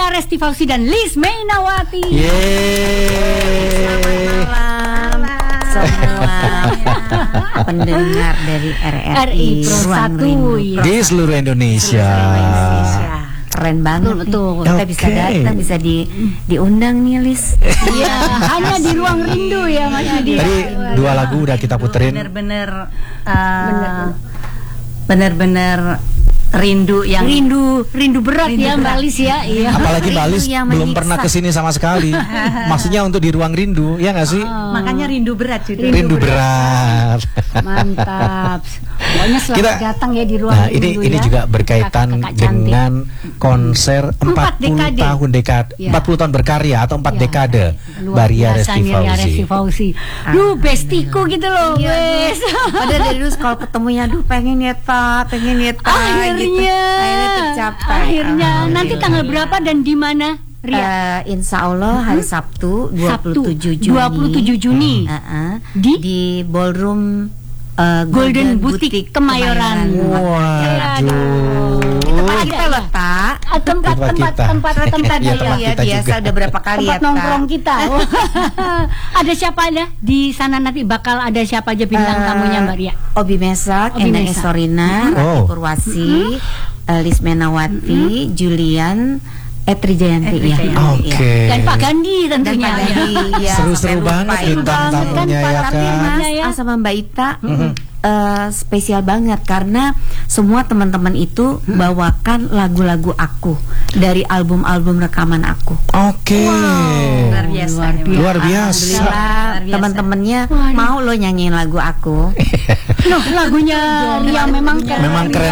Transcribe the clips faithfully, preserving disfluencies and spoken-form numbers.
Maria Restifauzi dan Liz Mainawati. Yeay. Selamat malam semua pendengar dari R R I Ruang Rindu di seluruh Indonesia. Keren banget betul, nih. Kita okay. bisa datang, bisa di diundang nih, Lis. Iya, hanya di Ruang Rindu ya Mas Yudi. Tadi dua lagu udah kita puterin. Bener-bener uh, bener-bener rindu yang rindu rindu berat rindu ya berat. Mbak Lis ya. Iya. Apalagi Mbak Lis Rindu yang belum menyiksa. pernah kesini sama sekali. Maksudnya untuk di Ruang Rindu, ya nggak sih? makanya rindu berat juga. Rindu berat. Mantap. Pokoknya selamat Kita- datang ya di Ruang Nah, ini Rindu ini ya. juga berkaitan Kakak-kakak cantik. dengan konser empat puluh dekade. tahun dekade, Ya. empat puluh tahun berkarya atau empat Ya. dekade Luar Maria biasa nih, Maria Restifauzi. Restifauzi. Duh, bestiku gitu loh, Iya, wes. Padahal dari dulu kalau ketemunya, aduh pengen nyeta, pengen nyeta, Akhirnya, gitu. Akhirnya tercapai. akhirnya nanti Alhamdulillah. tanggal berapa dan di mana? Ria? Eh, insya Allah hari Sabtu dua puluh tujuh Juni. dua puluh tujuh Juni. Uh-uh. Di? di ballroom eh, Golden Boutique Kemayoran. Waduh. Tempat kita loh, Tak. Ah, tempat Tempat tempat kita. tempat tempat Iya, ya, tempat ya kita biasa juga. udah berapa kali tempat ya, Tak. nongkrong kita. Ada siapa ada di sana nanti bakal ada siapa aja bintang Eh, tamunya Mbak Ria? Obi Mesak, Obi Endang Mesak. Estorina, Rati Oh. Purwasi, eh, Liz Menawati, Julian, Etri Jayanti Etri ya. Jayanti. Iya. Oke. Dan Pak Gandhi Dan tentunya. Pak Gandhi, ya, Seru-seru sampai lupa banget itu. bintang banget kan, tamunya Pak. ya Tapi kan. Mas Ya. ah, sama Mbak Ita eh, spesial banget karena semua teman-teman itu bawakan lagu-lagu aku dari album-album rekaman aku. Oke. luar biasa. Luar ya, biasa. Luar biasa. Alhamdulillah Luar biasa. teman-temannya Waduh. mau lo nyanyiin lagu aku. Loh, lagunya Ria memang keren. Memang Ria.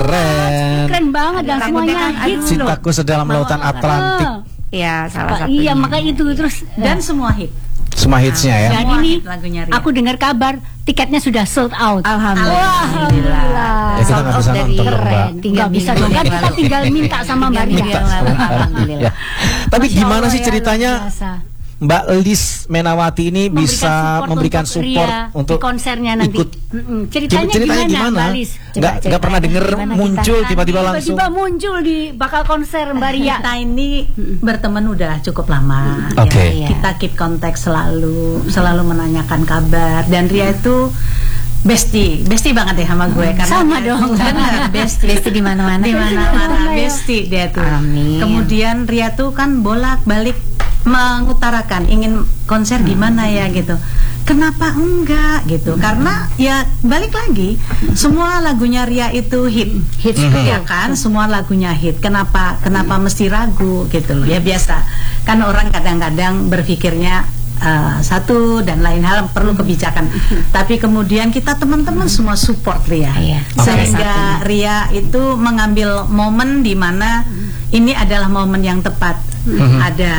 keren. Keren banget dan Lagunya semuanya kan, hits loh. Cintaku sedalam lautan Atlantik. Ah. Ya salah Pak, satunya. iya makanya itu terus Dan semua hit. Semua hitsnya ya. dan Semua ini hit lagunya Ria. aku dengar kabar tiketnya sudah sold out. Alhamdulillah. Alhamdulillah. Ya, kita nggak bisa Sold out nonton dari- dong, Mbak. Tiga Nggak bisa minggu dong, kan yang kita lalu. tinggal minta sama Mbak Tiga Ria. minggu yang lalu, alhamdulillah. Tapi Masya gimana Allah sih ya, ceritanya luar biasa. Mbak Liz Menawati ini Memberikan bisa support memberikan untuk support Ria untuk di konsernya nanti. ikut. Mm-mm. Ceritanya, Ceritanya gimana, gimana? Mbak Liz? Nggak nggak Coba pernah denger gimana kita- muncul tiba-tiba langsung. Tiba-tiba muncul di bakal konser Mbak Ria. Kita ini berteman udah cukup lama. Oke. Ya. Kita keep kontak selalu, selalu menanyakan kabar. Dan Ria itu bestie, bestie banget deh sama gue. Karena Sama dia dong. tuh bener, bestie. Besti di mana-mana. Di mana-mana bestie dia tuh. Amin. Kemudian Ria tuh kan bolak-balik mengutarakan ingin konser di mana ya gitu. Kenapa enggak gitu? Karena ya balik lagi semua lagunya Ria itu hit. Hits Ya kan, semua lagunya hit. Kenapa kenapa mesti ragu gitu loh. Ya biasa. Kan orang kadang-kadang berpikirnya uh, satu dan lain hal perlu kebijakan. Tapi kemudian kita teman-teman semua support Ria. Iya. Sehingga Ria itu mengambil momen di mana ini adalah momen yang tepat. Ada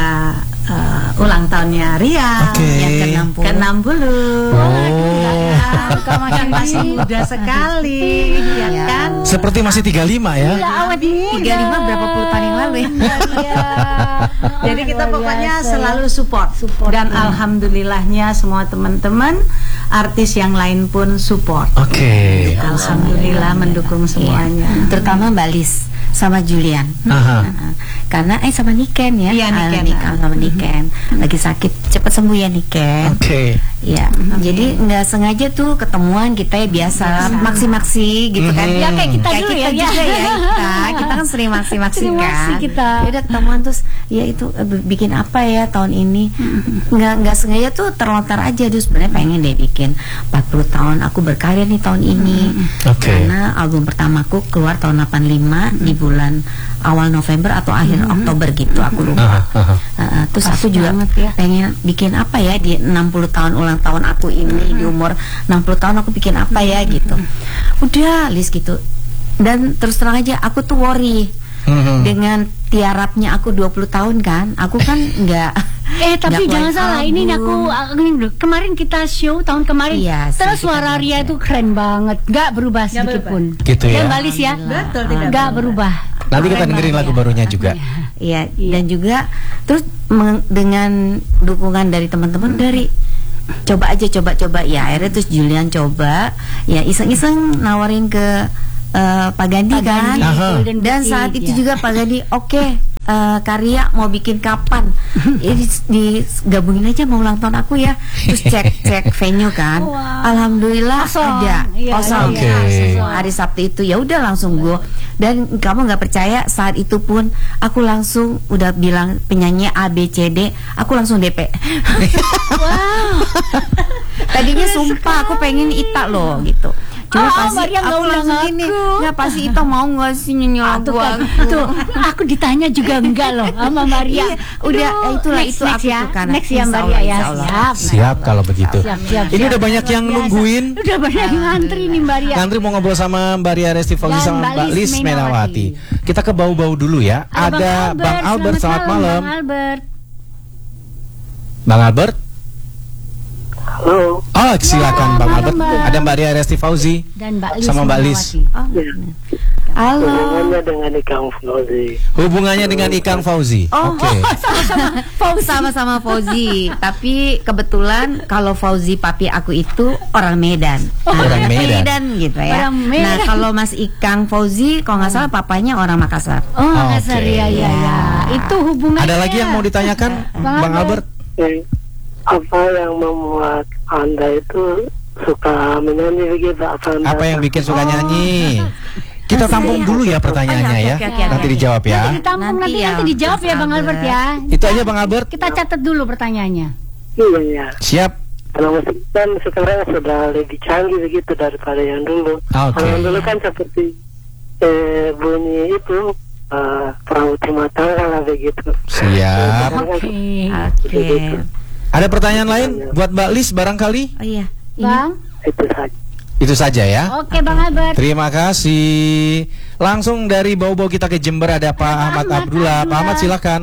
uh, ulang tahunnya Ria Oke. yang ke enam puluh. ke enam puluh. Oh. Kan masih muda sekali, ya Iya. kan? Seperti masih tiga puluh lima ya. Iya, awet muda. tiga puluh lima berapa puluh tahun yang lalu ya? Iya. Jadi kita Luar pokoknya biasa, selalu ya. support, Support, dan ya. alhamdulillahnya semua teman-teman artis yang lain pun support. Oke. Alhamdulillah mendukung semuanya. Iya. Terutama Mbak Liz sama Julian. Aha. Nah, karena eh sama Niken ya. Iya, Ah, Niken. Niken sama Niken. Lagi sakit, cepat sembuh ya Niken. Oke. Iya, jadi nggak sengaja tuh ketemuan kita ya biasa maksi-maksi gitu kan. Mhm. Ya kayak kita Kayak dulu kita ya. juga ya kita, kita kan sering maksi-maksi Sering maksi kan. kita. Ya udah ketemuan terus, ya itu eh, bikin apa ya tahun ini? Nggak nggak sengaja tuh terlontar aja tuh sebenarnya pengen deh bikin empat puluh tahun aku berkarya nih tahun ini. Oke. Karena album pertamaku keluar tahun delapan puluh lima di bulan awal November atau akhir Oktober gitu aku lupa. Aha, aha. Uh, uh, terus Pas aku juga banget ya. pengen bikin apa ya di enam puluh tahun ulang tahun aku ini, di umur enam puluh tahun aku bikin apa ya gitu. Udah list gitu. Dan terus terang aja aku tuh worry Mhm. dengan tiarapnya aku dua puluh tahun kan. Aku kan nggak Eh tapi nggak jangan keluarin salah, ini album. aku aku ini dulu. Kemarin kita show tahun kemarin. Iya sih, terus kita suara kemarin. Ria itu keren banget, nggak berubah Nggak sedikit berubah. pun. Gitu ya. Mbak Liz ya. Betul, tidak Nggak berubah. Nanti kita Keren dengerin banget lagu ya. barunya juga. Iya, dan juga terus meng- dengan dukungan dari teman-teman dari coba aja coba-coba ya akhirnya terus Julian coba ya iseng-iseng nawarin ke eh, Pak Gandhi Pak kan. Gandhi, Aha. Golden Dan Boutique, saat itu ya. juga Pak Gandhi oke eh, karya mau bikin kapan? Ya, di, digabungin aja mau ulang tahun aku ya. Terus cek cek venue kan. Wow. Alhamdulillah Kosong. ada Iya, kosong. iya, iya. Hari Sabtu itu ya udah langsung gue. Dan kamu nggak percaya saat itu pun aku langsung udah bilang penyanyi A B C D, aku langsung D P. Wow. Tadinya sumpah aku pengen Ita loh gitu. Cuma Oh, pasti Maria nggak aku undang langsung gini, aku. nggak pasti Ita mau nggak sih nyanyi Ah, lagu tuh kan, aku. tuh aku ditanya juga enggak loh sama Maria. Iya, udah, Aduh, itulah, next, itu next aku ya. tuh kan. Next ya Insya Maria Allah, ya. insya Allah. Siap. Siap kalau begitu. Siap, siap, Ini siap. udah banyak yang Biasa. nungguin. Udah banyak yang ngantri nih Maria. Ngantri mau ngobrol sama Mbak Ria Resti Fauzi Dan sama Mbak Mbak Lis Lis Menawati. Menawati. Kita ke bau-bau dulu ya. Halo, Ada Bang Albert, selamat malam. Bang Albert. Bang Albert. Halo. Oh, silakan Ya, Bang malam, Albert. Bang. Ada Mbak Ria Resti Fauzi Dan Mbak Lis sama Mbak Lis. Menawati. Oh, Ya. halo. Hubungannya dengan Ikang Fauzi. Hubungannya dengan Ikang Fauzi. Oh, Oke. Fauzi sama-sama Fauzi. Tapi kebetulan kalau Fauzi papi aku itu orang Medan. Orang Medan. gitu ya. Orang Medan. Nah, kalau Mas Ikang Fauzi kalau nggak salah papanya orang Makassar. Oh, Oke. Makassar ya, ya, ya. Itu hubungannya. Ada lagi yang mau ditanyakan, Bang Bang Albert? Eh, apa yang membuat Anda itu suka menyanyi begitu? Apa, anda Apa yang bikin suka nyanyi? Kita Masih tampung ya? dulu ya pertanyaannya Oh, ya, ya. oke, oke, oke, Nanti oke. dijawab ya. Nanti ditampung, Nanti nanti, ya, nanti dijawab ya Mas Bang Albert ya. Itu aja Bang Albert. Kita catat dulu pertanyaannya. Iya, ya. Siap. Kalau musik kan sekarang sudah lebih canggih begitu daripada yang dulu. Oke. Kalau yang dulu kan seperti eh, bunyi itu eh, perahu rumah tangga lah begitu. Siap. Oke. Oke. Ada pertanyaan lain buat Mbak Lis barangkali? Oh iya. Ini Bang. Itu saja. Itu saja ya. Oke Bang Albert. Terima kasih. Langsung dari bau-bau kita ke Jember ada Pak Ahmad Ahmad Abdullah. Pak Abdullah. Ahmad silakan.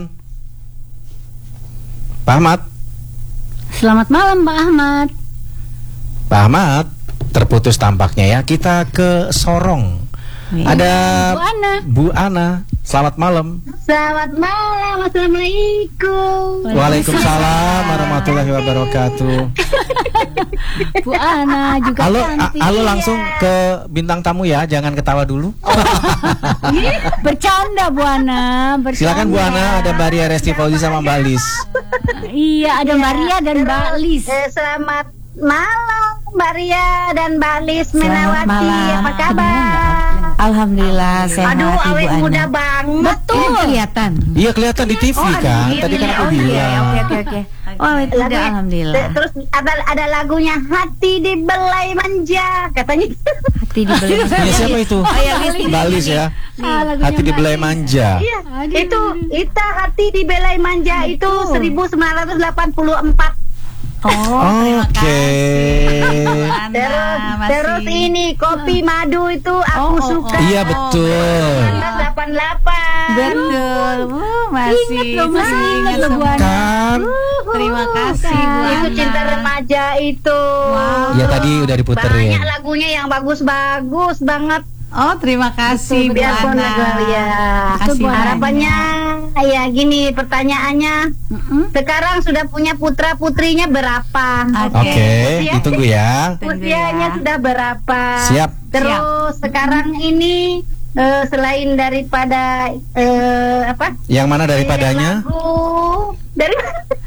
Pak Ahmad. Selamat malam Pak Ahmad. Pak Ahmad terputus tampaknya ya. Kita ke Sorong. Ada Bu Ana. Bu Ana. Selamat malam. Selamat malam. Assalamualaikum. Waalaikumsalam warahmatullahi wabarakatuh. Bu Ana juga Halo, a- cantik. halo langsung ke bintang tamu ya, jangan ketawa dulu. Bercanda Bu Ana. Bercanda. Silakan Bu Ana, ada Mbak Ria Resti Fauzi sama Mbak Lis. Iya, ada Maria dan Mbak Lis. Eh, selamat malam Mbak Ria dan Mbak Lis Selamat Menawati. malam. Apa kabar? Alhamdulillah sehat Aduh, Ibu awet Ana. muda banget. Betul. Kelihatan. Iya kelihatan di T V kan, iya, tadi kan aku oh, iya, bilang. Oke oke oke. Oh, itu udah Lagunya- alhamdulillah. te- Terus ada ada lagunya Hati Dibelai Manja katanya. Hati dibeli. Punya siapa itu? Oh ya, Lis. Mbak Lis ya. Ah, lagunya Hati Mbak dibelai Lis. manja. Iya, Aduh. itu Ita Hati Dibelai Manja itu seribu sembilan ratus delapan puluh empat. Oh, terima Oke. kasih. Ana, Terus masih. terus ini kopi madu itu aku Oh, oh, suka. Iya betul. seribu sembilan ratus delapan puluh delapan. Betul. Uh, masih Ingat loh, masih masih ingat loh, Bu semua. Ana. Kan? Terima kasih Bu Itu Ana. cinta remaja itu. Ya tadi udah diputerin. Banyak lagunya yang bagus-bagus banget. Oh, terima kasih Bu Biarpun Ana. lagu ya. Kasih Harapannya ya gini pertanyaannya. Sekarang sudah punya putra putrinya berapa? Oke, Usia- ditunggu ya. Tunggu Usianya ya. sudah berapa? Siap. Terus sekarang ini eh, selain daripada eh, apa? Yang mana daripadanya? Lagu dari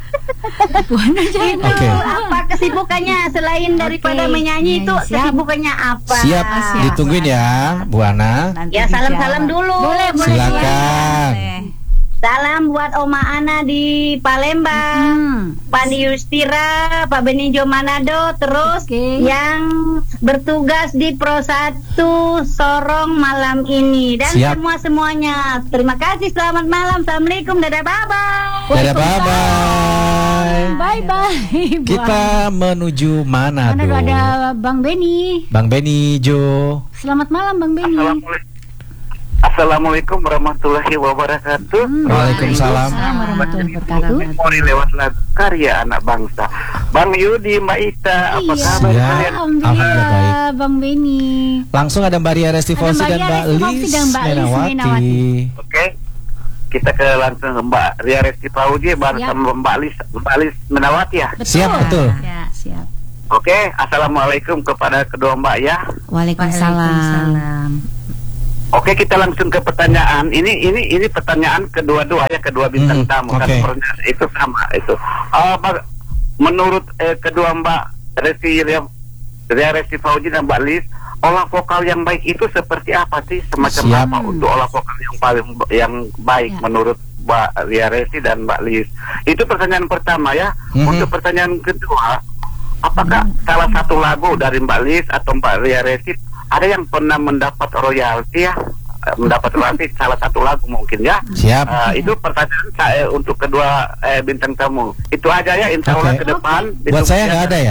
itu Oke. apa kesibukannya selain daripada Oke. menyanyi itu Siap. kesibukannya apa? Siap, Siap. ditungguin ya, Bu Ana. Nanti Ya salam-salam dijawab. dulu. Boleh, boleh. Silakan. Boleh. Salam buat Oma Ana di Palembang, Pak Yustira, Pak Benijo Manado, terus Oke. yang bertugas di Pro satu Sorong malam ini dan Siap. semua semuanya. Terima kasih, selamat malam, assalamualaikum, dadah, bye bye. Dadah, bye-bye. Bye bye. Kita menuju Mana Manado. ada Bang Beni. Bang Beni Jo. Selamat malam Bang Beni. Assalamualaikum. Assalamualaikum warahmatullahi wabarakatuh. Waalaikumsalam. Assalamualaikum warahmatullahi wabarakatuh. Memori lewat lagu karya anak bangsa. Bang Yudi, Mbak Ita, apa Iya, kabar Siap. kalian? Alhamdulillah baik. Alhamdulillah Bang Beni. Langsung ada Mbak Ria Resti Ada Fauzi Mbak dan Ria Mbak Resti Fauzi Lis dan Mbak Lis Menawati. Menawati. Oke. Kita ke langsung ke Mbak Ria Resti Fauzi bersama Mbak Lis, Mbak Lis Menawati ya. Siap, betul. Ya, siap. Oke, assalamualaikum kepada kedua Mbak ya. Waalaikumsalam. Oke, kita langsung ke pertanyaan. Ini ini ini pertanyaan kedua-dua ya, kedua bintang Hmm, tamu. oke. Kan pertanyaan itu sama itu. Uh, bag- menurut eh, kedua Mbak Resti Ria Resti Fauzi dan Mbak Lis, olah vokal yang baik itu seperti apa sih? Semacam Siap. apa untuk olah vokal yang paling yang baik Ya. menurut Mbak Ria Resti dan Mbak Lis? Itu pertanyaan pertama ya. Mhm. Untuk pertanyaan kedua, apakah salah satu lagu dari Mbak Lis atau Mbak Ria Resti ada yang pernah mendapat royalti ya? Eh, mendapat royalti salah satu lagu mungkin ya? Siap. Eh, itu pertanyaan saya untuk kedua eh, bintang tamu. Itu aja ya, insya Allah Oke. ke depan. Buat saya nggak ada ya?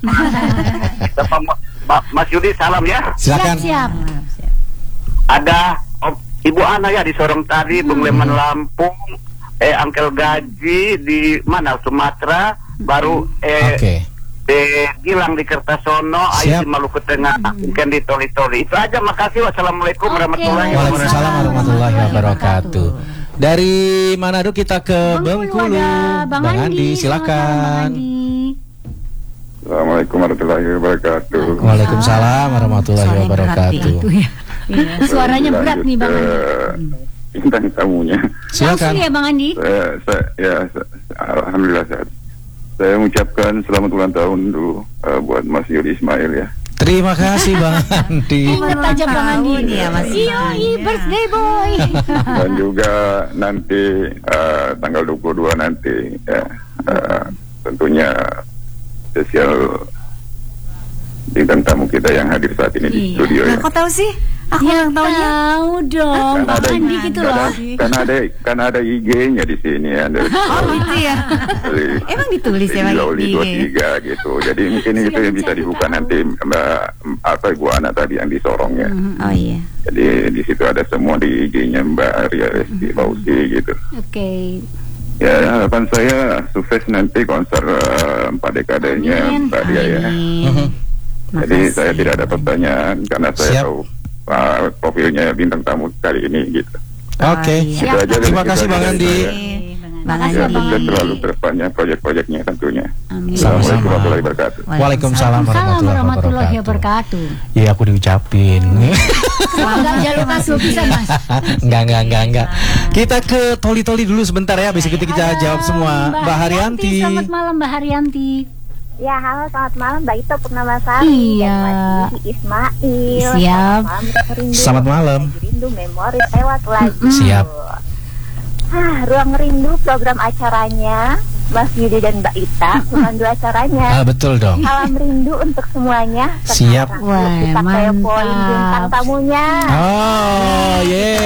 Bapak Ma- Mas Yudi, salam ya. Silakan. Siap, siap. Ada Om- Ibu Ana ya di Sorong tadi, Bung Leman Lampung, eh Angkel Gaji di mana Sumatera, baru eh Oke. di Gilang di Kertasono, Ayu Siap. di Maluku Tengah, mungkin di Toli-Toli. Itu aja, makasih. Wassalamualaikum Oke. warahmatullahi Waalaikumsalam warahmatullahi wabarakatuh. Dari Manado kita ke Bengkulu Bengkulu. ada Bang, Bang Andi, Bang silakan. Andi. Assalamualaikum warahmatullahi wabarakatuh. Waalaikumsalam warahmatullahi Suara yang berat wabarakatuh. Itu ya. Iya. Suaranya berat nih Bang Andi. Andi. Bintang tamunya. Langsung Silakan. ya Bang Andi. Saya, saya, ya, saya, alhamdulillah sehat. Saya mengucapkan selamat ulang tahun dulu uh, buat Mas Yudi Ismail ya. Terima kasih Bang Andi. Ingat aja Bang Andi. Ya, Mas Iyo, i birthday boy. Dan juga nanti uh, tanggal dua puluh dua nanti ya, uh, tentunya spesial bintang tamu kita yang hadir saat ini di Iya. studio ya. Nah, kok tahu sih? Aku Ya ulang tahunnya. tahu dong Kan Bang ada, Andi gitu kan loh. ada, kan ada kan ada I G-nya di sini ya. Dari, Oh gitu ya. dari, Emang ditulis ya Lili Bang Loli di dua puluh tiga gitu. Jadi mungkin itu yang bisa dibuka nanti Mbak apa Ibu Ana tadi yang di Sorong ya. Oh iya. Jadi di situ ada semua di I G-nya Mbak Ria Resti Fauzi gitu. Oke. Ya harapan saya sukses nanti konser uh, empat dekadenya Amin. Mbak Ria ya. Amin. Jadi Makasih. saya tidak ada pertanyaan karena saya Siap. tahu uh, profilnya bintang tamu kali ini gitu. Oke. Oh, iya. Itu aja dari- Terima itu kasih aja Bang dari Andi. saya. Bang Makasih, Ya Andi. sukses selalu ke depannya proyek-proyeknya tentunya. Amin. Assalamualaikum warahmatullahi wabarakatuh. Waalaikumsalam Salam warahmatullahi warahmatullahi wabarakatuh. wabarakatuh. Iya aku diucapin. Enggak jalur masuk bisa Mas. Enggak, enggak, enggak, enggak. Kita ke Toli-Toli dulu sebentar ya. Habis itu kita Halo, jawab semua. Mbak Haryanti. Selamat malam Mbak Haryanti. Ya, halo, selamat malam Mbak Ito Purnamasari Iya. dan Mas Yudi Ismail. Siap. Selamat malam, Rindu. Selamat malam. Rindu memori lewat lagi. Siap. Ah, Ruang Rindu program acaranya Mas Yudi dan Mbak Ita, bukan dua acaranya. Ah, betul dong. Salam rindu untuk semuanya. Siap. Sekarang Wah, kita mantap. kepoin bintang tamunya. Oh,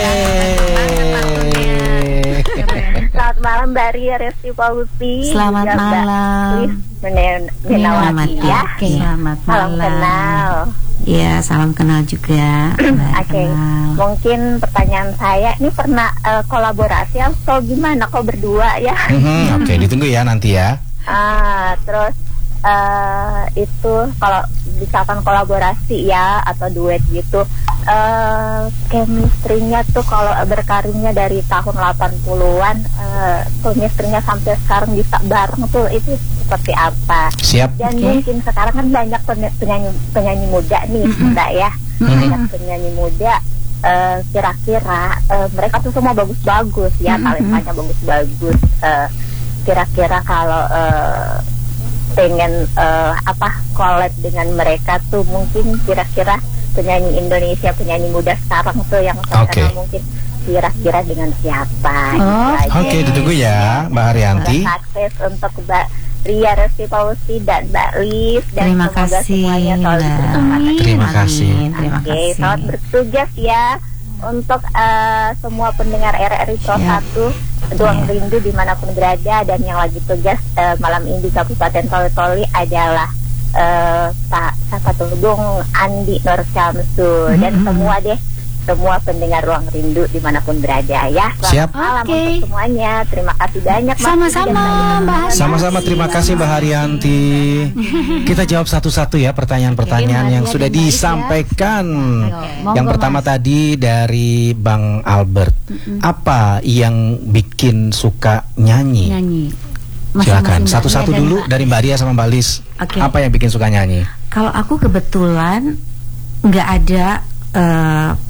yeay. Selamat malam Mbak Ria Resti Fauzi. Selamat juga Mbak malam. Lis Men- Menawati ya. Oke. Selamat Salam malam. kenal. Iya, salam kenal juga. Mbak Oke, kenal. mungkin pertanyaan saya ini pernah eh, kolaborasi atau gimana kok berdua ya? Mhm, Oke, ditunggu ya nanti ya. Ah, terus eh itu kalau misalkan kolaborasi ya atau duet gitu, eh chemistry-nya tuh kalau berkarirnya dari tahun delapan puluhan, eh chemistry-nya sampai sekarang bisa bareng tuh itu seperti apa? Siap. Dan Oke. mungkin sekarang kan banyak pen- penyanyi penyanyi muda nih, Mbak ya, banyak penyanyi muda. eh, kira-kira eh, mereka tuh semua bagus-bagus ya, talentanya bagus-bagus. Eh, kira-kira kalau eh, pengen eh, apa collab dengan mereka tuh mungkin kira-kira penyanyi Indonesia, penyanyi muda sekarang tuh yang terkenal Oke. mungkin kira-kira dengan siapa? Oh, gitu aja. Oke, ditunggu ya, Mbak Haryanti. Sukses untuk Mbak Ria Resti Fauzi dan Mbak Lis dan Terima semoga kasih, semuanya selalu Mbak. bersemangat. Amin. Terima kasih. Amin, Terima Oke, kasih. selamat bertugas ya untuk eh, semua pendengar R R I Pro Siap. satu Ruang Iya. Rindu dimanapun berada, dan yang lagi tugas eh, malam ini di Kabupaten Toli-Toli adalah eh, Pak siapa tuh Bung Andi Nur Syamsul dan semua deh semua pendengar Ruang Rindu dimanapun berada ya. Selamat Siap. malam Oke. untuk semuanya. Terima kasih banyak Mas Sama-sama, Yudi dan Mbak Ita. Mbak Haryanti. Sama-sama, terima kasih Mbak Haryanti. Kita jawab satu-satu ya pertanyaan-pertanyaan Oke, yang Mbak sudah Ria dan Mbak Lis ya. disampaikan. Monggo, Yang pertama Mas. tadi dari Bang Albert. Apa yang bikin suka nyanyi? Nyanyi. Silakan, Masing-masing Mbak satu-satu Ria dan dulu Mbak- dari Mbak Ria sama Mbak Lis. Oke. Apa yang bikin suka nyanyi? Kalau aku kebetulan nggak ada eh,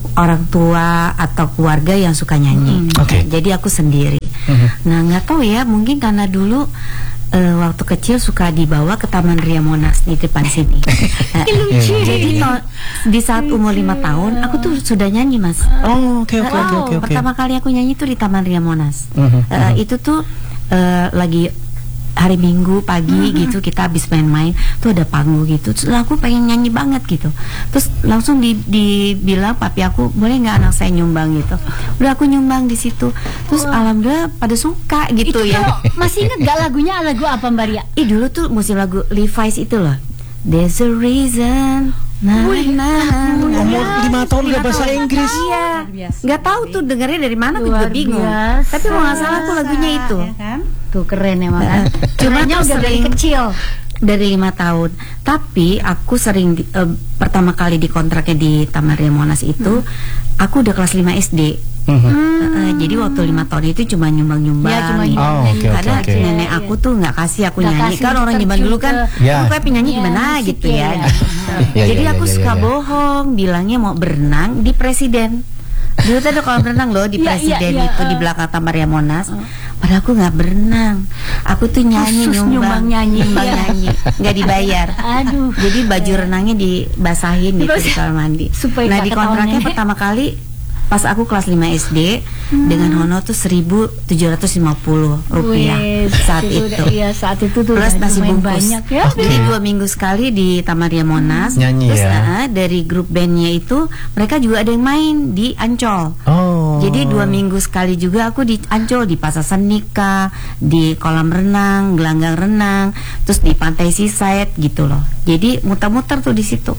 orang tua atau keluarga yang suka nyanyi. Hmm. Oke. Jadi aku sendiri. Mhm. Nah, nggak tahu ya, mungkin karena dulu eh, waktu kecil suka dibawa ke Taman Ria Monas di depan sini. Nah, jadi to- di saat umur lima tahun aku tuh sudah nyanyi, Mas. Oh, oke oke oke oke oke. Pertama kali aku nyanyi tuh di Taman Ria Monas. Mhm, Eh, mhm. Itu tuh eh, lagi hari Minggu pagi gitu, kita habis main-main tuh ada panggung gitu, terus aku pengen nyanyi banget gitu, terus langsung di, dibilang papi aku, boleh nggak anak saya nyumbang gitu. Udah aku nyumbang di situ, terus alhamdulillah pada suka gitu Itu ya. kalau masih inget gak lagunya, lagu apa Mbak Ria? Ih, dulu tuh musim lagu Levi's itu loh, There's a Reason. Nah, nah, Umur lima tahun udah bahasa Inggris. Iya, biasa. nggak tahu tuh dengarnya dari mana, aku juga Luar bingung. biasa. Tapi kalau nggak salah aku lagunya itu. Ya kan? Tuh keren emang kan. Cuma Kerennya tuh udah dari sering- kecil. Dari lima tahun. Tapi aku sering di- eh, pertama kali dikontraknya di Taman Ria Monas itu, aku udah kelas lima S D. Mhm. Eh, eh, jadi waktu lima tahun itu cuma nyumbang-nyumbang. Ya, cuma gitu. Oh, oke, oke, Karena oke. nenek aku tuh nggak kasih aku Nggak nyanyi. kasih Kan orang zaman terjun dulu kan, ke- Ya. "Lu kayak penyanyi Ya, gimana musik gitu ya, ya." ya. Ya, Jadi ya, aku ya, suka ya, ya. bohong, bilangnya mau berenang di Presiden. Dulu tuh ada kolam renang loh di Iya, Presiden iya, iya, itu di eh. belakang Taman Ria Monas. Padahal aku nggak berenang. Aku tuh nyanyi Khusus nyumbang, nyumbang nyanyi. nyumbang Iya. nyanyi, nggak dibayar. Aduh. Jadi baju renangnya dibasahin gitu di kamar mandi. Supaya Nah, nggak di kontraknya ketahuan. pertama kali pas aku kelas lima S D dengan honor tuh seribu tujuh ratus lima puluh rupiah Wes, saat itu itu. udah- Iya, saat itu tuh Plus udah nasi lumayan bungkus. banyak ya. Jadi dua minggu sekali di Taman Ria Monas. Nyanyi Terus ya. nah, dari grup bandnya itu mereka juga ada yang main di Ancol. Oh. Jadi dua minggu sekali juga aku di Ancol, di Pasar Senika, di kolam renang, gelanggang renang, terus di pantai Seaside gitu loh. Jadi muter-muter tuh di situ.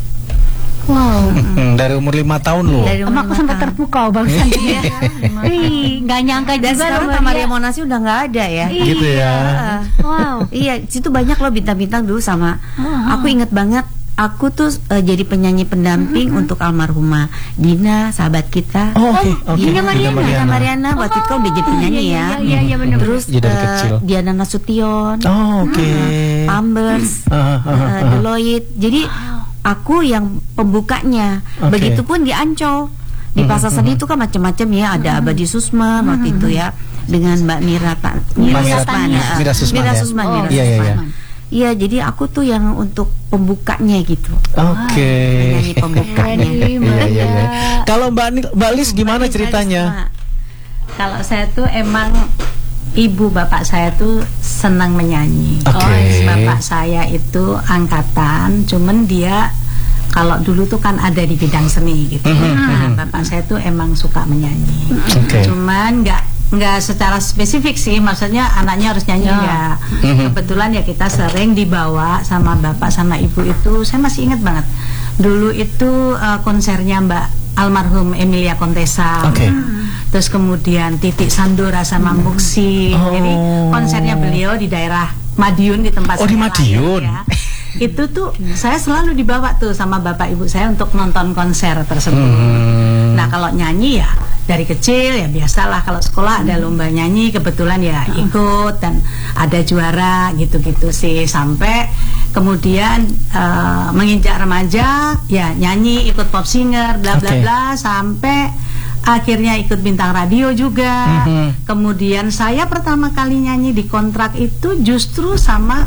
Wow. Hmm, dari umur lima tahun loh. Dari Sama aku sampai terpukau barusan. Iya. Ih, nggak nyangka Dan juga sekarang loh, Taman Mbak Ria Ria. Monas udah nggak ada ya. Gitu ya. Heeh. Wow. Iya, situ banyak loh bintang-bintang dulu sama. Aku inget banget. Aku tuh eh, jadi penyanyi pendamping untuk almarhumah Dina, sahabat kita. Oh, oke, oke. Dina Dina Mariana, Dina Mariana. Mariana waktu itu kan udah jadi penyanyi iya, ya. iya, iya, iya, bener-bener. Terus Iya, dari eh, kecil. Diana Nasution, Oh, oke. Pampers, Ah, ah, ah, eh, ah. Deloitte. Jadi aku yang pembukanya. Oke. Begitupun di Ancol. Di Pasar Seni itu kan macam-macam ya, ada Abadi Susma waktu itu ya dengan Mbak Mira Ta- Mira Mira Susman, Susman, ya. Mira Susman, Mira ya. Susman, Oh, Mira iya, iya, Susman. iya. Iya, jadi aku tuh yang untuk pembukanya gitu. Oke. Penyanyi pembukanya. Keren, Mbak Iya, iya, iya. Ria. Kalau Mbak Ni- Mbak Lis gimana Mbak ceritanya? Risma. Kalau saya tuh emang ibu bapak saya tuh senang menyanyi. Oke. Oh, bapak saya itu angkatan, cuman dia kalau dulu tuh kan ada di bidang seni gitu. Mhm, Nah, mhm. bapak saya tuh emang suka menyanyi. Oke. Cuman nggak nggak secara spesifik sih, maksudnya anaknya harus nyanyi ya. Mhm. Kebetulan ya kita sering dibawa sama bapak sama ibu itu. Saya masih ingat banget. Dulu itu eh, konsernya Mbak almarhum Emilia Contessa. Oke. Terus kemudian Titik Sandora sama Muksi. Oh. Jadi konsernya beliau di daerah Madiun di tempat Oh, di saya lahir, Madiun. ya. Itu tuh saya selalu dibawa tuh sama bapak ibu saya untuk nonton konser tersebut. Hmm. Nah, kalau nyanyi ya dari kecil ya biasalah, kalau sekolah ada lomba nyanyi kebetulan ya ikut dan ada juara gitu-gitu sih, sampai kemudian eh, menginjak remaja ya nyanyi, ikut pop singer bla bla Oke. bla sampai akhirnya ikut bintang radio juga. Mhm. Kemudian saya pertama kali nyanyi di kontrak itu justru sama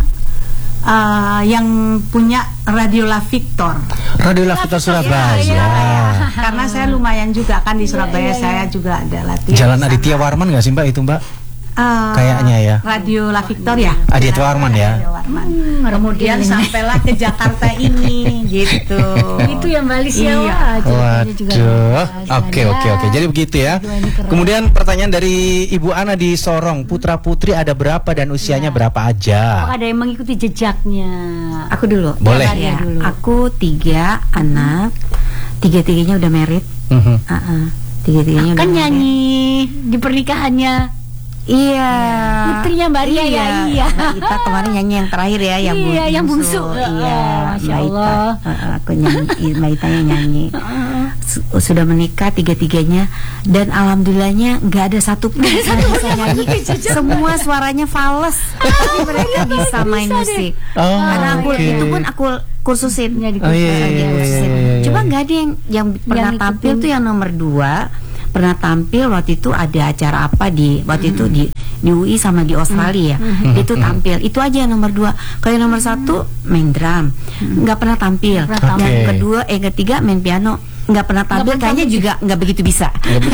eh, yang punya Radio La Victor. Radio La Victor Surabaya. Karena saya lumayan juga kan di Surabaya, saya juga ada latihan. Jalan di Aditya sana. Warman nggak sih Mbak itu Mbak? Eh, Kayaknya ya. Radio La Victor ya. Aditya Warman ya. Aditya Warman. Kemudian sampailah ke Jakarta ini gitu. Itu yang Mbak Lis ya. Iya. Wah, ceritanya juga Waduh, luar biasa. oke oke oke. Jadi begitu ya. Aduh, ini keren. Kemudian pertanyaan dari Ibu Ana di Sorong, putra putri ada berapa dan usianya berapa Apakah aja? ada yang mengikuti jejaknya? Aku dulu. Boleh. Ya, Dulu. aku tiga anak, tiga-tiganya udah married. Mhm. Uh-uh. Tiga-tiganya udah Kan married. nyanyi di pernikahannya. Iya. Putrinya Mbak Ria ya, iya. Mbak Ita kemarin nyanyi yang terakhir ya, yang Iya, bungsu. yang bungsu. Iya, Masya Mbak Ita. Allah. Uh, aku nyanyi, Mbak Ita yang nyanyi. Su- Sudah menikah tiga-tiganya dan alhamdulillahnya nggak ada satu pun yang bisa nyanyi. Semua suaranya fals, tapi mereka bisa main musik. Oh, Karena aku oke. itu pun aku kursusin. Ya, Oh, iya, iya, iya, Kursusin. iya, iya. Cuma nggak ada yang yang pernah Yang tampil ikutin. tuh yang nomor dua. Pernah tampil waktu itu ada acara apa di waktu itu di di U I sama di Australia ya. Itu tampil. Itu aja yang nomor dua. Kalau yang nomor satu main drum, nggak pernah tampil. Nggak pernah Dan tampil. kedua, eh ketiga main piano, nggak pernah tampil. pernah Kayaknya tampil. juga nggak begitu bisa.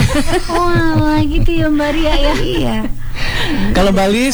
Wah, gitu ya Mbak Ria ya. Iya. Kalau Balis,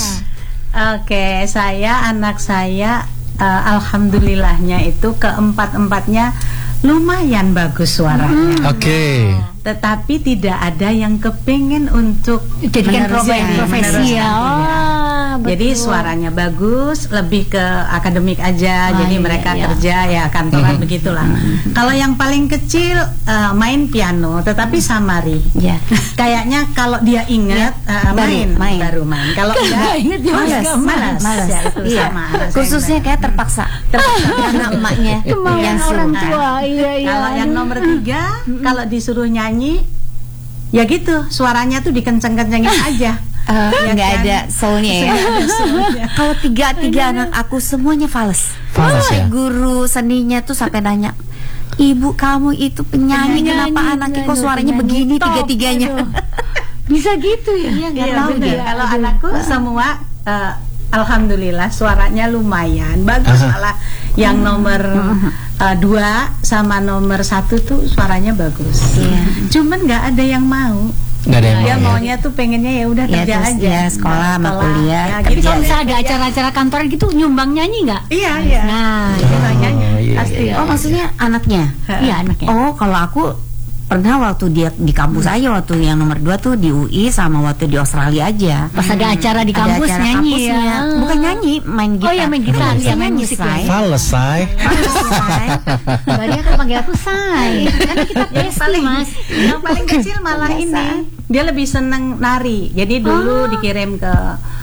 Oke, saya anak saya eh, alhamdulillahnya itu keempat-empatnya lumayan bagus suaranya. oke. Tetapi tidak ada yang kepingin untuk Jadikan meneruskan- profe- profesi meneruskan, ya. iya. Oh, Jadi betul. suaranya bagus, lebih ke akademik aja. Ah, jadi iya, mereka iya. kerja ya kantoran begitulah. Kalau yang paling kecil eh, main piano, tetapi samari. Ya. Kayaknya kalau dia ingat eh, Baru main, main. baru main. Kalau enggak ingat dia malas, nggak malas, Malas. Ya, itu Iya. sama. anak saya Khususnya yang kayak terpaksa. Terpaksa. Karena emaknya Kemauan yang orang suruh. tua. Iya, iya. Kalau yang nomor tiga, kalau disuruh nyanyi, ya gitu, suaranya tuh dikenceng-kencengin aja. Eh, Ya nggak kan? ada soulnya ya. Nggak ada soulnya. Kalau tiga tiga anak aku semuanya fals. Fals, ya? Guru seninya tuh sampai nanya, ibu kamu itu penyanyi, Penyanyi, kenapa anaknya kok penyanyi, suaranya penyanyi begini top, tiga tiganya? aduh. Bisa gitu ya? Iya, nggak Iya tahu benar. dia. Kalau anakku semua eh, alhamdulillah suaranya lumayan bagus. Aha. Malah yang nomor eh, dua sama nomor satu tuh suaranya bagus. Iya. Cuman nggak ada yang mau. Nggak ada yang Dia mau ya? maunya tuh pengennya ya udah Ya, kerja terus aja. ya, sekolah sama Sekolah, kuliah, ya, Tapi gitu. kalau misalnya ada acara-acara kantoran gitu nyumbang nyanyi nggak? Iya iya. Nah, Kita nyanyi Oh, iya, pasti. iya. Oh, maksudnya anaknya? iya anaknya. Oh, kalau aku pernah waktu dia di kampus aja, waktu yang nomor dua tuh di U I sama waktu di Australia aja. Pas ada acara di Ada kampus acara nyanyi kampusnya. ya. Bukan nyanyi, main gitar. Oh iya main gitar, Bisa iya main nyanyi, musik Say. ya. Fals, say. Say. Mbak Ria kan panggil aku Say. Karena kita Yang pasti paling mas. yang paling kecil malah ini dia lebih seneng nari. Jadi dulu dikirim ke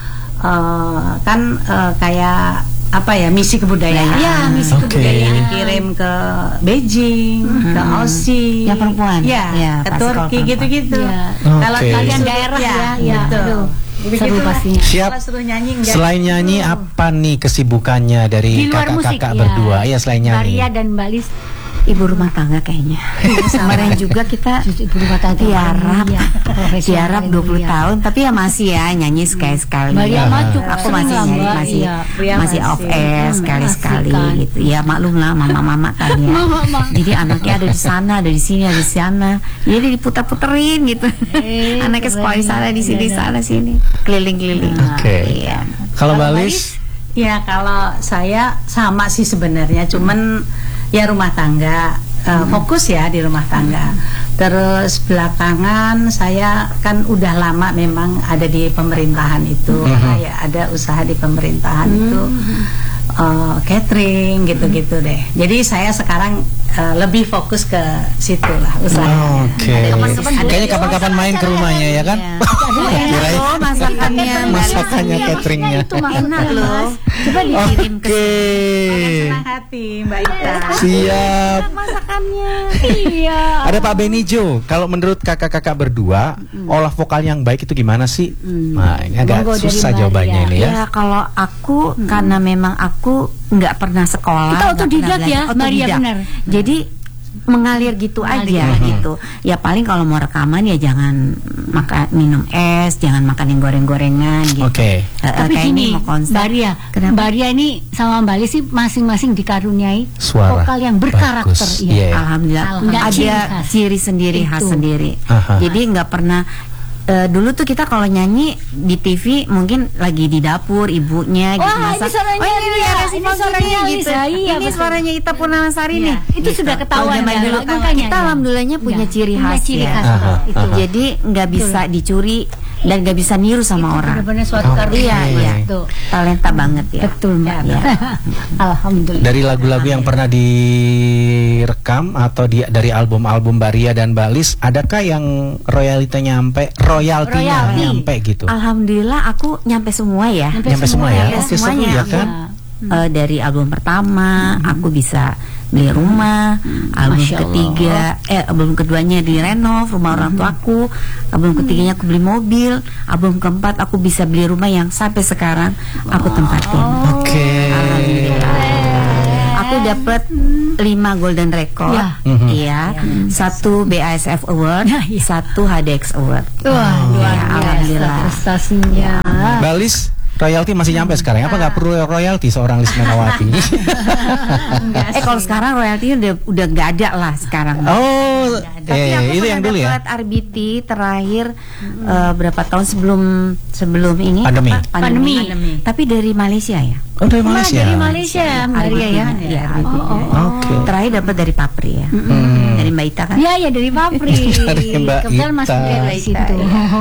eh, kan eh, kayak apa ya misi kebudayaan. Iya, misi Oke. kebudayaan. Dikirim ke Beijing, ke Aussie. Yang perempuan? Ya, Ya, ke pasti kalau Turki perempuan. gitu-gitu. Iya. Kalau Oke. kalian Kalian daerah ya, ya. betul. Aduh, seru Begitulah. pastinya. Siap. Kalau suruh nyanyi enggak. Selain nyanyi, apa nih kesibukannya dari Di luar musik kakak-kakak ya. berdua? Iya, selain Mbak nyanyi. Ria dan Mbak Lis Ibu rumah tangga kayaknya. Kemarin juga kita ibu rumah tangga tiarap, iya, profesi tiarap yang dua puluh iya. tahun, tapi ya masih ya nyanyi sekali-sekali. Mbak Ria mah cukup Aku sering masih lah, nyanyi, Mbak. masih Iya. Ria masih masih. off air Hmm, sekali-sekali asik kan. gitu. Ya maklum lah mama-mama kan ya. Mama-mama. Jadi anaknya ada di sana, ada di sini, ada di sana. Jadi diputar-puterin gitu. Eh, Anaknya sekolah di sana, di sini, di keren. sana, sini. Keliling-keliling. Oke. Iya. Kalau Balis, Ya kalau saya sama sih sebenarnya, cuman ya rumah tangga, eh, fokus ya di rumah tangga. Terus belakangan saya kan udah lama memang ada di pemerintahan itu, karena ya ada usaha di pemerintahan itu, eh, catering gitu-gitu deh. Jadi saya sekarang eh, lebih fokus ke situ lah usahanya. oke. kapan-kapan boleh Kayaknya kapan-kapan main ke rumahnya ya kan? Iya. Kirain Loh, masakannya masakannya cateringnya. Itu mah enak loh. Coba Oke. dikirim ke Senang hati Mbak Ita. Siap. masakannya. Iya. Ada Pak Benijo. Kalau menurut kakak-kakak berdua, olah vokal yang baik itu gimana sih? Nah, ini agak Monggo dari susah Mbak jawabannya Ria. ini ya. Ya kalau aku karena memang aku nggak pernah sekolah, Kita nggak otodidak pernah ya, belajar, Maria, otodidak. benar. Jadi mengalir gitu Mengalir. aja gitu. Ya paling kalau mau rekaman ya jangan makan minum es, jangan makan yang goreng-gorengan gitu. Oke. Eh, eh, Tapi kayak gini, ini mau konser. Mbak Ria, Kenapa? Mbak Ria ini sama Mbak Lis sih masing-masing dikaruniai Suara vokal yang berkarakter. bagus. Iya. Iya. Alhamdulillah, Alhamdulillah. ada Ciri khas. ciri sendiri khas Itu. sendiri. Aha. Jadi nggak pernah. eh, dulu tuh kita kalau nyanyi di T V mungkin lagi di dapur ibunya gitu Wah, ini masak. suaranya oh ini Ria, dia ini Resi suaranya Fauzi Lisa, gitu. iya, Ini betul. suaranya Ita Purnamasari Iya, nih. itu sudah ketahuan Kalau zaman ya, dulu makanya kita ya. alhamdulillahnya punya Iya, ciri punya khas ciri ya. khas, Aha, itu. aha. Jadi nggak bisa dicuri. dan gak bisa niru sama orang. Benar-benar suatu Oke. karunia. Iya, Betul. Talenta banget ya. Betul Mbak. Ya. Alhamdulillah. Dari lagu-lagu yang pernah direkam atau di, dari album-album Mbak Ria dan Mbak Lis, adakah yang royaltinya nyampe, royaltinya Royalti. nyampe gitu? Alhamdulillah aku nyampe semua ya. Nyampe semua ya? Nyampe Oke, seru semuanya. ya kan? Eh, dari album pertama aku bisa beli rumah, album Masya ketiga, eh album keduanya direnov rumah orang tuaku, album ketiganya aku beli mobil, album keempat aku bisa beli rumah yang sampai sekarang aku tempatin. Oke. Alhamdulillah. Aku dapat lima golden record, Ya. Mhm. iya, satu B A S F Award, Nah, iya. satu H D X Award. Wah, luar Ya, biasa alhamdulillah. prestasinya. Mbak Lis, royalti masih nyampe sekarang? Apa nggak perlu royalti seorang Lis Menawati? Eh kalau sekarang royaltinya udah udah nggak ada lah sekarang. Oh, Tapi eh, aku itu pernah yang dulu ya? dapat R B T terakhir eh, berapa tahun sebelum sebelum ini Pandemi. apa? Pandemi. Tapi dari Malaysia ya. Oh, dari Wah, Malaysia. dari Malaysia, Mbak R B T Ria ya. Iya, R B T. Oke. Terakhir dapat dari Papri ya. Hmm. Dari Mbak Ita kan. Iya, ya dari Papri. Dari Mbak Kebetulan Mas Ita. Ria dari situ.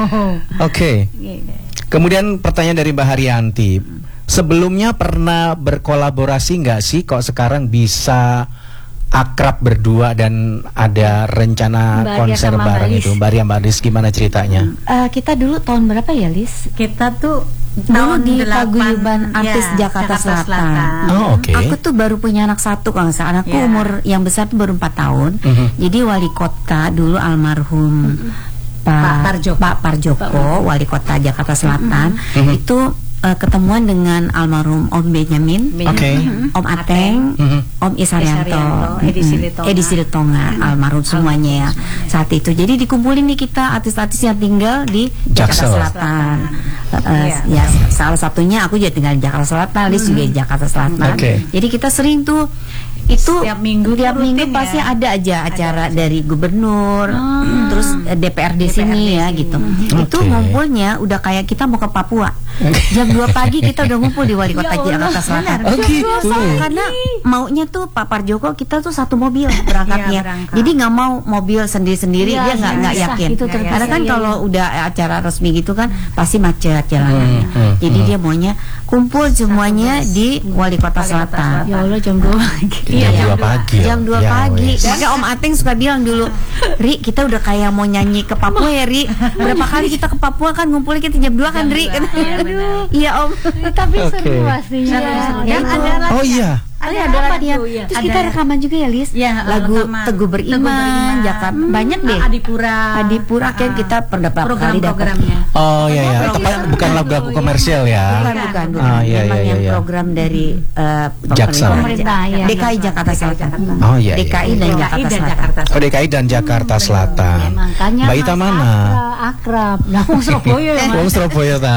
Oke. Kemudian pertanyaan dari Mbak Haryanti. Sebelumnya pernah berkolaborasi nggak sih? Kok sekarang bisa akrab berdua dan ada rencana Mbak Ria konser sama Mbak bareng Lis. itu? Mbak Ria, Mbak Lis, gimana ceritanya? Eh, kita dulu tahun berapa ya, Lis? Kita tuh Dulu tahun di delapan, Paguyuban Artis ya, Jakarta Selatan. Oh, oke. Aku tuh baru punya anak satu kalau nggak salah. Anakku Ya. umur yang besar tuh baru empat tahun. Mhm. Jadi wali kota dulu almarhum Pak, Pak Parjoko. Pak Parjoko, wali kota Jakarta Selatan, Mhm. itu eh, ketemuan dengan almarhum Om Benyamin, Oke. Om Ateng, Mhm. Om Isarianto, Isarianto, Edi Mhm. Silitonga. Edi Silitonga, almarhum semuanya ya saat itu. Jadi dikumpulin nih kita artis-artis yang tinggal di Jakarta Jaksel. Selatan. Eh, eh, Iya. ya salah satunya aku juga tinggal di Jakarta Selatan, Lis juga di Jakarta Selatan. Oke. Jadi kita sering tuh itu Setiap minggu tiap rutin minggu ya. pasti ada aja acara dari gubernur, terus eh, D P R D sini ya gitu. Itu Oke. ngumpulnya udah kayak kita mau ke Papua. Jam dua pagi kita udah ngumpul di wali kota Jakarta Selatan. Oh, gitu. Karena maunya tuh Pak Parjoko kita tuh satu mobil berangkatnya. Iya, berangkat. Jadi nggak mau mobil sendiri-sendiri, Iya, dia nggak nggak susah, yakin. itu terbiasa, Karena kan iya, kalau udah acara resmi gitu kan pasti macet jalanannya. Hmm, hmm, Jadi hmm. dia maunya kumpul semuanya di wali kota Selatan. Ya Allah, jam dua pagi. Jam dua pagi. ya? Jam dua Ya, pagi. wes. Makanya Om Ateng suka bilang dulu, Ri, kita udah kayak mau nyanyi ke Papua ya, Ri. Berapa kali kita ke Papua kan ngumpulnya kita jam dua kan, Ri. Iya, Om. Tapi Oke. seru pastinya. Seru-seru. Dan Dan ada ada Oh iya. Ada, Ada ada apa latihan. tuh, ya? Terus Ada. kita rekaman juga ya, Lis. Ya, lagu rekaman. Teguh Beriman, Teguh Beriman. Jakarta. Banyak deh. Adipura. Adipura kan Ah, kita pernah berapa kali dapat. program-programnya. Oh iya ya. Program. Tepat, bukan lagu-lagu komersial ya. Bukan, bukan, bukan. Ah, iya, Memang iya, yang iya. program dari eh, Jaksel. Pemerintah, ya. D K I Jakarta Selatan. Oh iya. D K I iya. dan D K I Jakarta dan Selatan. Jakarta Oh, D K I dan Jakarta Selatan. Ya, makanya Mbak Ita Mas mana? Akrab, akrab. Nah, wong Surabaya ya, Mas. Wong Surabaya ta.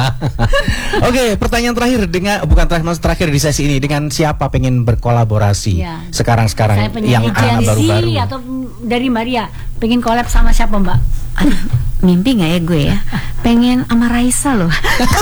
Oke, pertanyaan terakhir dengan bukan terakhir mas terakhir di sesi ini, dengan siapa pengen berkolaborasi Ya. sekarang-sekarang Saya penyanyi yang anak Gen Z baru-baru? atau dari Maria pengen collab sama siapa, Mbak? Aduh, mimpi nggak ya gue ya? Pengen sama Raisa loh.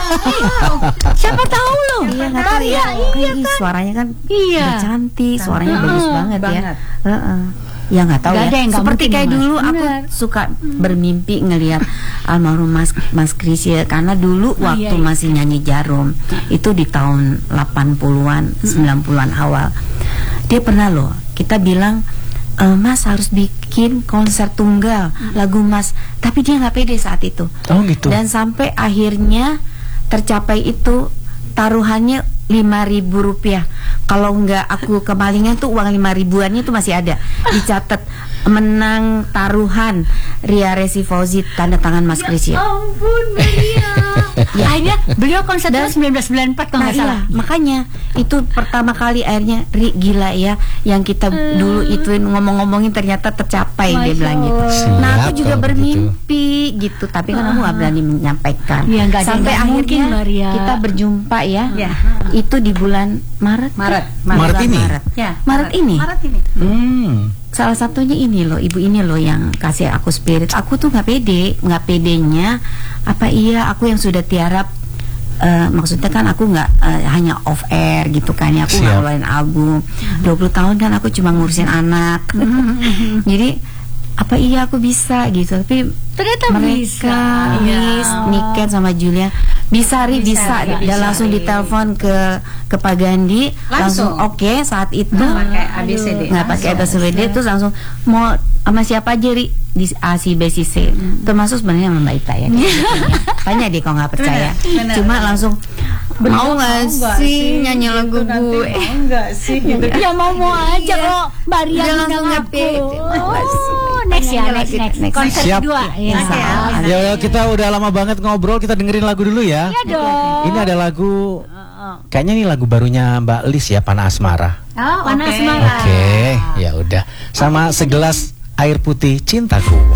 Siapa tahu loh. Iya nggak tahu ya. Kayak ih, suaranya kan Iya. udah cantik, suaranya Cantik. bagus Heeh, banget, ya. banget. Heeh. Ya nggak tahu Nggak ya. ada yang nggak Seperti mungkin kayak ya, Mas. dulu aku Bener. suka bermimpi ngelihat almarhum Mas Mas Krisya, karena dulu Oh, waktu iya, iya. masih nyanyi Jarum itu di tahun delapan puluhan, sembilan puluhan awal. Dia pernah loh, kita bilang e, Mas harus bikin konser tunggal lagu Mas, tapi dia nggak pede saat itu. Oh gitu. Dan sampai akhirnya tercapai itu, taruhannya lima ribu rupiah. Kalau nggak aku kemalingan tuh uang lima ribuannya tuh masih ada. Dicatat menang taruhan Ria Resi Fauzi tanda tangan Mas Krisya. Ampun, Maria. Ya, akhirnya beliau konser tahun seribu sembilan ratus sembilan puluh empat kalau Nah, nggak salah. iya, makanya itu pertama kali akhirnya Ri, gila ya yang kita dulu ituin ngomong-ngomongin ternyata tercapai, dia Masya bilang gitu. Allah. Nah, aku Siap juga kalau bermimpi gitu, tapi kan aku nggak berani menyampaikan. Iya, nggak ada Sampai yang mungkin, akhirnya Maria. kita berjumpa ya. Ya. Itu di bulan Maret. Maret. Bulan Maret ini? Maret. Ya, Maret ini. Maret ini. Hmm. Salah satunya ini loh, ibu ini loh yang kasih aku spirit. Aku tuh nggak pede, nggak pedenya. Apa iya aku yang sudah tiarap? eh, maksudnya kan aku nggak eh, hanya off air gitu kan ya. Aku nggak Siap. ngeluarin album. dua puluh tahun kan aku cuma ngurusin anak. Jadi apa iya aku bisa gitu, tapi Ternyata mereka bisa. Miss, Iya. Niken sama Julia bisa ri bisa, Bisa, Ri, dan bisa, langsung Ri. ditelepon ke ke Pak Gandhi, langsung, Langsung. oke saat itu Nggak pakai A B C D. nggak pakai A B C D, Langsung. terus langsung mau sama siapa aja ri di A C B C C, termasuk sebenarnya sama Mbak Ita ya. Tanya deh kalau nggak percaya, Benar, benar, cuma benar. langsung mau nggak sih nyanyi lagu gue? Mau nggak sih gitu. Ya mau mau aja kok Mbak Ria Dia langsung undang ngerti. aku. Mau nggak sih? Oh, next ya, Nyanyi next lagi, next. next. Konser Siap. kedua. Ya. Oke, oke. Ya, ya, kita udah lama banget ngobrol, kita dengerin lagu dulu ya. Iya dong. Ini ada lagu, kayaknya ini lagu barunya Mbak Lis ya, Panah Asmara. Oh, Panas Oke. Semarang. Oke, ya udah. Sama segelas air putih cintaku.